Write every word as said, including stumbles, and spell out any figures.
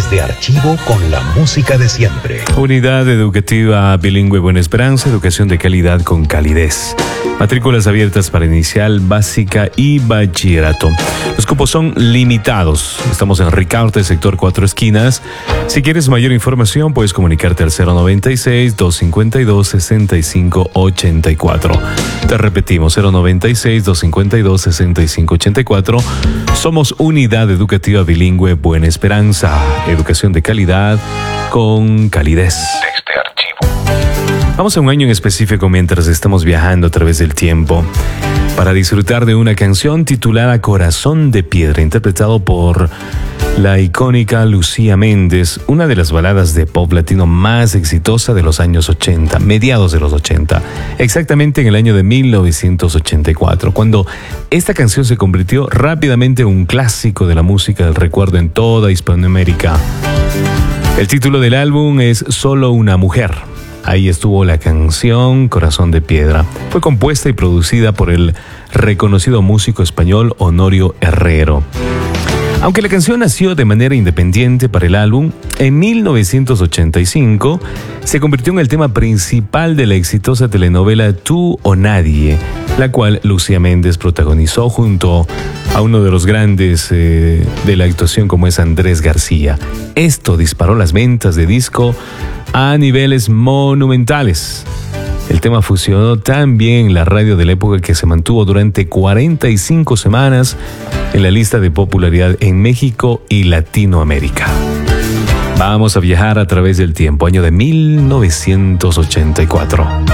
Desde archivo con la música de siempre. Unidad Educativa Bilingüe Buena Esperanza, educación de calidad con calidez. Matrículas abiertas para inicial, básica y bachillerato. Los cupos son limitados. Estamos en Ricaurte, sector Cuatro Esquinas. Si quieres mayor información, puedes comunicarte al cero noventa y seis, doscientos cincuenta y dos, sesenta y cinco ochenta y cuatro. Te repetimos, cero noventa y seis, doscientos cincuenta y dos, sesenta y cinco ochenta y cuatro. Somos Unidad Educativa Bilingüe Buena Esperanza. Educación de calidad con calidez. Desde archivo. Vamos a un año en específico mientras estamos viajando a través del tiempo para disfrutar de una canción titulada Corazón de Piedra, interpretado por la icónica Lucía Méndez, una de las baladas de pop latino más exitosa de los años ochenta, mediados de los ochenta, exactamente en el año de mil novecientos ochenta y cuatro, cuando esta canción se convirtió rápidamente en un clásico de la música del recuerdo en toda Hispanoamérica. El título del álbum es Solo una mujer. Ahí estuvo la canción Corazón de Piedra. Fue compuesta y producida por el reconocido músico español Honorio Herrero. Aunque la canción nació de manera independiente para el álbum, en mil novecientos ochenta y cinco se convirtió en el tema principal de la exitosa telenovela Tú o Nadie, la cual Lucía Méndez protagonizó junto a uno de los grandes eh, de la actuación como es Andrés García. Esto disparó las ventas de disco a niveles monumentales. El tema funcionó tan bien en la radio de la época que se mantuvo durante cuarenta y cinco semanas en la lista de popularidad en México y Latinoamérica. Vamos a viajar a través del tiempo, año de mil novecientos ochenta y cuatro.